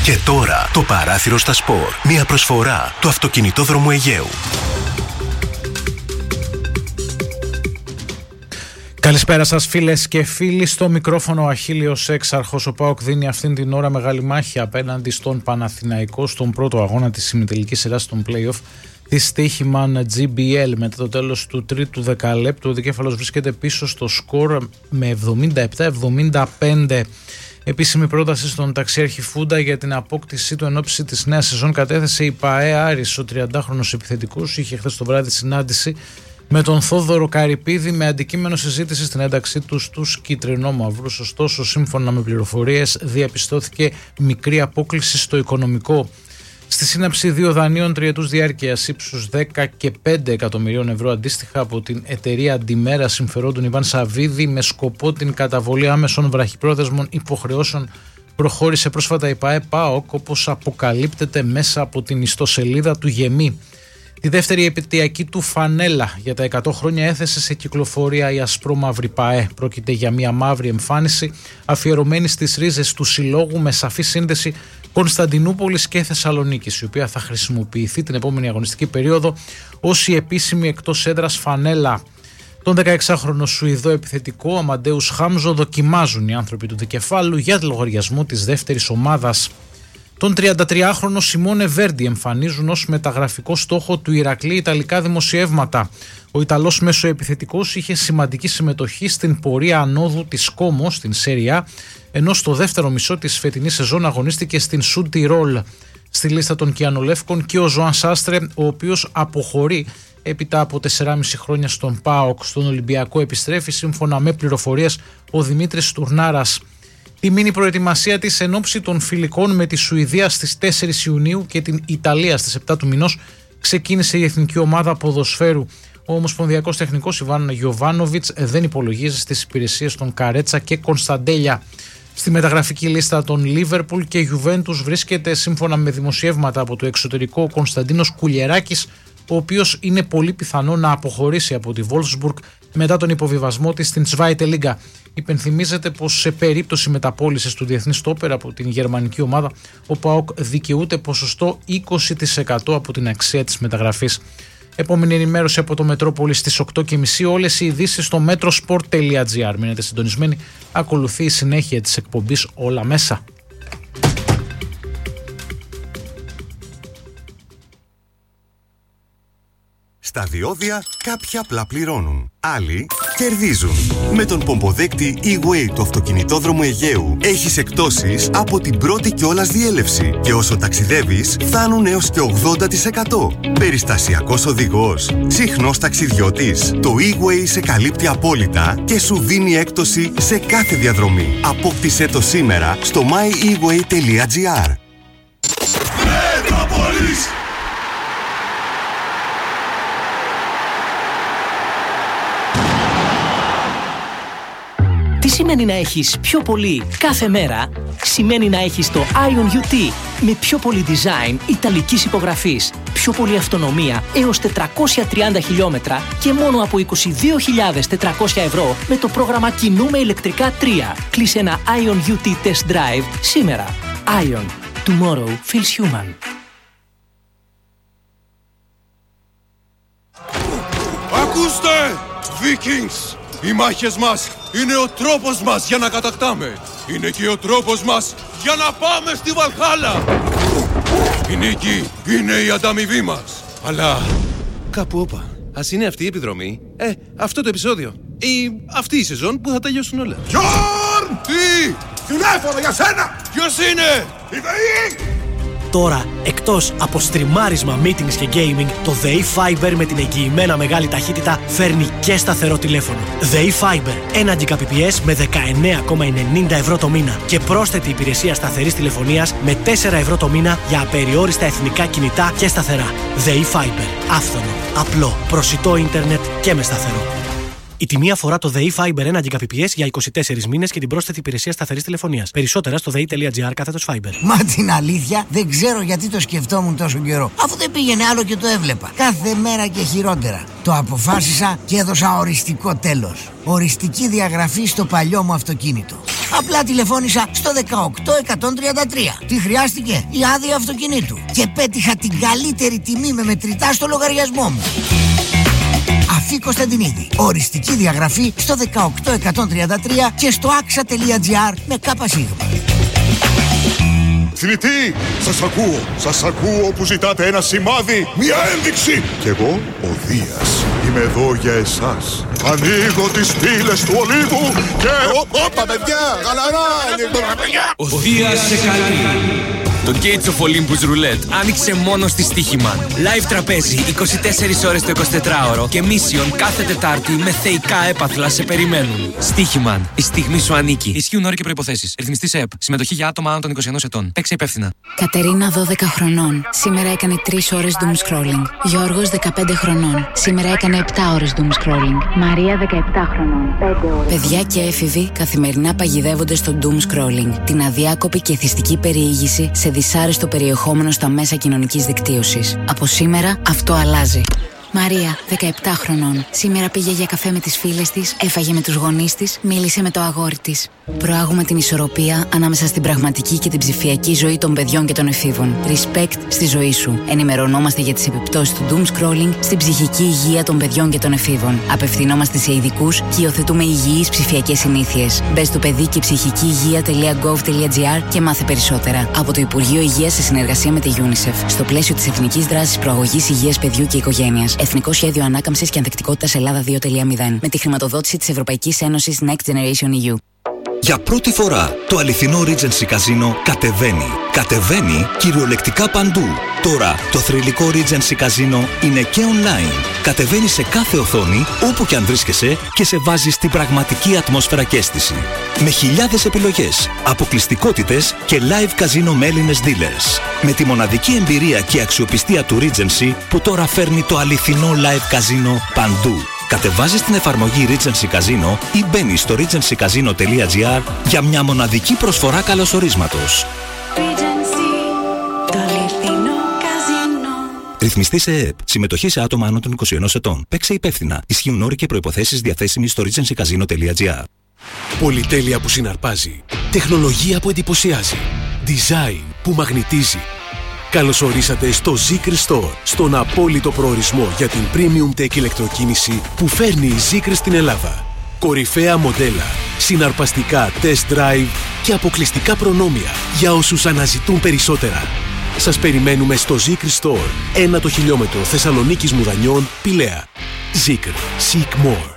Και τώρα το παράθυρο στα σπορ. Μια προσφορά του Αυτοκινητόδρομου Αιγαίου. Καλησπέρα σας φίλες και φίλοι. Στο μικρόφωνο ο Αχίλιος Έξαρχος. Ο ΠΑΟΚ δίνει αυτήν την ώρα μεγάλη μάχη απέναντι στον Παναθηναϊκό στον πρώτο αγώνα της ημιτελικής σειράς των play-off της Stoiximan GBL. Μετά το τέλος του τρίτου δεκαλέπτου ο δικέφαλος βρίσκεται πίσω στο σκορ με 77-75. Επίσημη πρόταση στον ταξιάρχη Φούντα για την απόκτησή του εν ώψη της νέας σεζόν κατέθεσε η ΠΑΕ Άρης. Ο 30χρονος επιθετικός είχε χθες το βράδυ συνάντηση με τον Θόδωρο Καρυπίδη με αντικείμενο συζήτηση στην ένταξή του στους κίτρινο-μαυρούς. Ωστόσο, σύμφωνα με πληροφορίες, διαπιστώθηκε μικρή απόκλιση στο οικονομικό. Στη σύναψη 2 δανείων τριετούς διάρκειας ύψους 10 και 5 εκατομμυρίων ευρώ αντίστοιχα από την εταιρεία Αντιμέρα Συμφερόντων Ιβάν Σαββίδη με σκοπό την καταβολή άμεσων βραχυπρόθεσμων υποχρεώσεων προχώρησε πρόσφατα η ΠΑΕ-ΠΑΟΚ, όπως αποκαλύπτεται μέσα από την ιστοσελίδα του Γεμή. Τη δεύτερη επαιτειακή του φανέλα για τα 100 χρόνια έθεσε σε κυκλοφορία η ασπρόμαυρη ΠΑΕ. Πρόκειται για μια μαύρη εμφάνιση αφιερωμένη στις ρίζες του συλλόγου με σαφή σύνδεση Κωνσταντινούπολης και Θεσσαλονίκης, η οποία θα χρησιμοποιηθεί την επόμενη αγωνιστική περίοδο ως η επίσημη εκτός έδρας φανέλα. Τον 16χρονο Σουηδό επιθετικό Αμαντέους Χάμζο δοκιμάζουν οι άνθρωποι του δικεφάλου για λογαριασμό της δεύτερης ομάδας. Τον 33χρονο Σιμώνε Βέρντι εμφανίζουν ως μεταγραφικό στόχο του Ηρακλή Ιταλικά δημοσιεύματα. Ο Ιταλός μεσοεπιθετικός είχε σημαντική συμμετοχή στην πορεία ανόδου της Κόμο στην Σέρια, ενώ στο δεύτερο μισό της φετινής σεζόν αγωνίστηκε στην Σουν Τιρόλ. Στη λίστα των Κιανολεύκων και ο Ζωάν Σάστρε, ο οποίος αποχωρεί έπειτα από 4,5 χρόνια στον ΠΑΟΚ. Στον Ολυμπιακό επιστρέφει σύμφωνα με πληροφορίες ο Δημήτρης Τουρνάρας. Τη μίνι προετοιμασία της εν ώψη των φιλικών με τη Σουηδία στις 4 Ιουνίου και την Ιταλία στις 7 του μηνός ξεκίνησε η εθνική ομάδα ποδοσφαίρου. Ο ομοσπονδιακός τεχνικός Ιβάν Γιοβάνοβιτς δεν υπολογίζει στις υπηρεσίες των Καρέτσα και Κωνσταντέλια. Στη μεταγραφική λίστα των Λίβερπουλ και Γιουβέντους βρίσκεται σύμφωνα με δημοσιεύματα από το εξωτερικό ο Κωνσταντίνος Κουλιεράκης, ο οποίος είναι πολύ πιθανό να αποχωρήσει από τη Wolfsburg μετά τον υποβιβασμό της στην Zweite Liga. Υπενθυμίζεται πως σε περίπτωση μεταπώλησης του διεθνή στόπερ από την γερμανική ομάδα, ο ΠΑΟΚ δικαιούται ποσοστό 20% από την αξία της μεταγραφής. Επόμενη ενημέρωση από το Μετρόπολη στις 8.30. Όλες οι ειδήσεις στο metrosport.gr. Μείνετε συντονισμένοι. Ακολουθεί η συνέχεια της εκπομπής Όλα Μέσα. Στα διόδια κάποιοι απλά πληρώνουν, άλλοι κερδίζουν. Με τον πομποδέκτη E-Way του Αυτοκινητόδρομου Αιγαίου έχεις εκπτώσεις από την πρώτη κιόλας διέλευση και όσο ταξιδεύεις φτάνουν έως και 80%. Περιστασιακός οδηγός, συχνός ταξιδιώτης, το E-Way σε καλύπτει απόλυτα και σου δίνει έκπτωση σε κάθε διαδρομή. Απόκτησέ το σήμερα στο myeWay.gr. Τι σημαίνει να έχεις πιο πολύ κάθε μέρα? Σημαίνει να έχεις το Ion UT με πιο πολύ design ιταλικής υπογραφής, πιο πολύ αυτονομία έως 430 χιλιόμετρα και μόνο από 22.400 ευρώ με το πρόγραμμα Κινούμε ηλεκτρικά 3. Κλείσε ένα Ion UT Test Drive σήμερα. Ion. Tomorrow feels human. Ακούστε, Vikings! Οι μάχες μας είναι ο τρόπος μας για να κατακτάμε. Είναι και ο τρόπος μας για να πάμε στη Βαλχάλα. Η νίκη είναι η ανταμοιβή μας. Αλλά κάπου όπα. Ας είναι αυτή η επιδρομή, αυτό το επεισόδιο ή αυτή η σεζόν που θα τελειώσουν όλα. Γιόρν! Τι! Τηλέφωνο για σένα! Ποιος είναι? Η ΔΕΗ! Τώρα, εκτός από στριμάρισμα, meetings και gaming, το ΔΕΗ Fiber με την εγγυημένα μεγάλη ταχύτητα φέρνει και σταθερό τηλέφωνο. ΔΕΗ Fiber, 1 Gbps με 19,90 ευρώ το μήνα και πρόσθετη υπηρεσία σταθερής τηλεφωνίας με 4 ευρώ το μήνα για απεριόριστα εθνικά κινητά και σταθερά. ΔΕΗ Fiber, άφθονο, απλό, προσιτό ίντερνετ και με σταθερό. Η τιμή αφορά το ΔΕΗ Fiber 1 Gbps για 24 μήνες και την πρόσθετη υπηρεσία σταθερής τηλεφωνίας. Περισσότερα στο dei.gr/Fiber. Μα την αλήθεια δεν ξέρω γιατί το σκεφτόμουν τόσο καιρό. Αφού δεν πήγαινε άλλο και το έβλεπα. Κάθε μέρα και χειρότερα. Το αποφάσισα και έδωσα οριστικό τέλος. Οριστική διαγραφή στο παλιό μου αυτοκίνητο. Απλά τηλεφώνησα στο 18133. Τι χρειάστηκε? Η άδεια αυτοκινήτου. Και πέτυχα την καλύτερη τιμή με μετρητά στο λογαριασμό μου. Αφή Κωνσταντινίδη. Οριστική διαγραφή στο 18133 και στο axa.gr με ΚΣ. Θνητή, σας ακούω που ζητάτε ένα σημάδι, μια ένδειξη. Κι εγώ, ο Δίας, είμαι εδώ για εσάς. Ανοίγω τις πύλες του Ολύβου και... Όπα παιδιά, γαλαρά. Ο Δίας σε καλεί. Το Gates of Olympus Roulette άνοιξε μόνο στη Στοίχημαν. Live τραπέζι 24 ώρες το 24ωρο και Mission κάθε Τετάρτη με θεϊκά έπαθλα σε περιμένουν. Στοίχημαν, η στιγμή σου ανήκει. Ισχύουν όροι και προϋποθέσεις. Ρυθμιστής ΕΕΠ. Συμμετοχή για άτομα άνω των 21 ετών. Παίξε υπεύθυνα. Κατερίνα 12 χρονών. Σήμερα έκανε 3 ώρες doom scrolling. Γιώργος 15 χρονών. Σήμερα έκανε 7 ώρες doom scrolling. Μαρία 17 χρονών. 5 ώρες. Παιδιά και έφηβοι καθημερινά παγιδεύονται στο doom scrolling. Την αδιάκοπη και εθιστική περιήγηση σε δυσάρεστο περιεχόμενο στα μέσα κοινωνικής δικτύωσης. Από σήμερα αυτό αλλάζει. Μαρία, 17 χρονών. Σήμερα πήγε για καφέ με τις φίλες της, έφαγε με τους γονείς της, μίλησε με το αγόρι της. Προάγουμε την ισορροπία ανάμεσα στην πραγματική και την ψηφιακή ζωή των παιδιών και των εφήβων. Respect στη ζωή σου. Ενημερωνόμαστε για τις επιπτώσεις του doom scrolling στην ψυχική υγεία των παιδιών και των εφήβων. Απευθυνόμαστε σε ειδικούς και υιοθετούμε υγιείς ψηφιακές συνήθειες. Μπες στο παιδί και ψυχική υγεία.gov.gr και μάθε περισσότερα. Από το Υπουργείο Υγείας σε συνεργασία με τη UNICEF. Στο πλαίσιο της Εθνικής Δράσης Προαγωγής Υγείας Παιδιού και Οικογένειας. Εθνικό Σχέδιο Ανάκαμψης και Ανθεκτικότητας Ελλάδα 2.0. Με τη χρηματοδότηση της Ευρωπαϊκής Ένωσης Next Generation EU. Για πρώτη φορά το αληθινό Regency Casino κατεβαίνει. Κατεβαίνει κυριολεκτικά παντού. Τώρα το θρυλικό Regency Casino είναι και online. Κατεβαίνει σε κάθε οθόνη, όπου και αν βρίσκεσαι, και σε βάζει στην πραγματική ατμόσφαιρα και αίσθηση. Με χιλιάδες επιλογές, αποκλειστικότητες και live casino με Έλληνες dealers. Με τη μοναδική εμπειρία και αξιοπιστία του Regency που τώρα φέρνει το αληθινό live casino παντού. Κατεβάζεις την εφαρμογή Regency Casino ή μπαίνεις στο regencycasino.gr για μια μοναδική προσφορά καλωσορίσματος. Ρυθμιστής ΕΕΠ. Συμμετοχή σε άτομα άνω των 21 ετών. Παίξε υπεύθυνα. Ισχύουν όροι και προϋποθέσεις διαθέσιμοι στο regencycasino.gr. Πολυτέλεια που συναρπάζει. Τεχνολογία που εντυπωσιάζει. Design που μαγνητίζει. Καλώς ορίσατε στο Zeekr Store, στον απόλυτο προορισμό για την premium tech ηλεκτροκίνηση που φέρνει η Zeekr στην Ελλάδα. Κορυφαία μοντέλα, συναρπαστικά test drive και αποκλειστικά προνόμια για όσους αναζητούν περισσότερα. Σας περιμένουμε στο Zeekr Store, 1 χιλιόμετρο Θεσσαλονίκης Μουδανιών, Πηλαία. Zeekr. Seek more.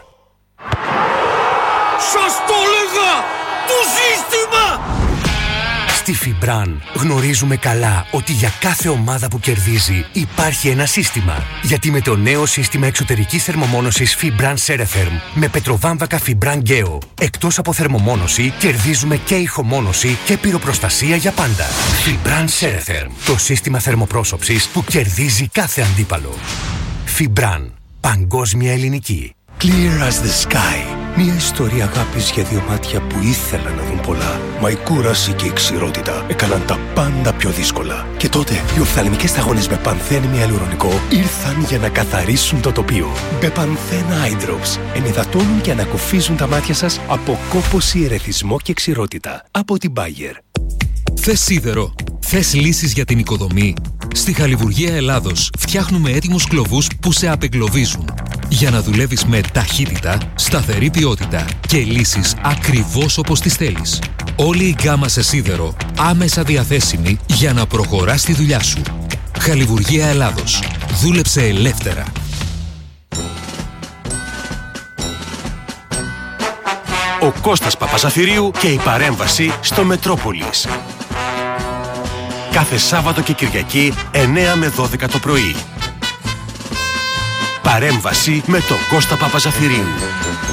Σας το έλεγα! Το σύστημα! Στη Fibran γνωρίζουμε καλά ότι για κάθε ομάδα που κερδίζει υπάρχει ένα σύστημα. Γιατί με το νέο σύστημα εξωτερικής θερμομόνωσης Fibran Ceretherm με πετροβάμβακα Fibran Geo, εκτός από θερμομόνωση κερδίζουμε και ηχομόνωση και πυροπροστασία για πάντα. Fibran Ceretherm, το σύστημα θερμοπρόσωψης που κερδίζει κάθε αντίπαλο. Fibran, παγκόσμια ελληνική. Clear as the sky. Μια ιστορία αγάπης για δύο μάτια που ήθελαν να δουν πολλά. Μα η κούραση και η ξηρότητα έκαναν τα πάντα πιο δύσκολα. Και τότε οι οφθαλμικές σταγόνες με πανθένη ιαλουρονικό ήρθαν για να καθαρίσουν το τοπίο. Μπεπανθένα Eye Drops ενυδατώνουν και ανακουφίζουν τα μάτια σας από κόπωση, ερεθισμό και ξηρότητα. Από την Bayer. Θες σίδερο? Θες λύσεις για την οικοδομή? Στη Χαλιβουργία Ελλάδος φτιάχνουμε έτοιμους κλωβούς που σε απεγκλωβίζουν. Για να δουλεύεις με ταχύτητα, σταθερή ποιότητα και λύσεις ακριβώς όπως τις θέλεις. Όλη η γκάμα σε σίδερο άμεσα διαθέσιμη για να προχωράς τη δουλειά σου. Χαλιβουργία Ελλάδος. Δούλεψε ελεύθερα. Ο Κώστας Παπαζαφυρίου και η παρέμβαση στο Μετρόπολης. Κάθε Σάββατο και Κυριακή 9 με 12 το πρωί. Παρέμβαση με τον Κώστα Παπαζαφυρίου.